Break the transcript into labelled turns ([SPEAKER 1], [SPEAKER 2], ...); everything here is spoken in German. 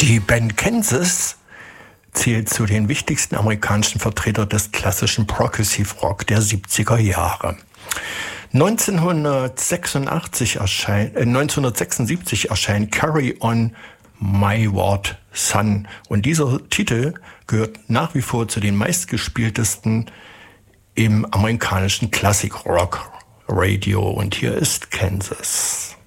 [SPEAKER 1] Die Band Kansas zählt zu den wichtigsten amerikanischen Vertretern des klassischen Progressive Rock der 70er Jahre. 1976 erscheint Carry On Wayward Son und dieser Titel gehört nach wie vor zu den meistgespieltesten im amerikanischen Classic Rock Radio und hier ist Kansas.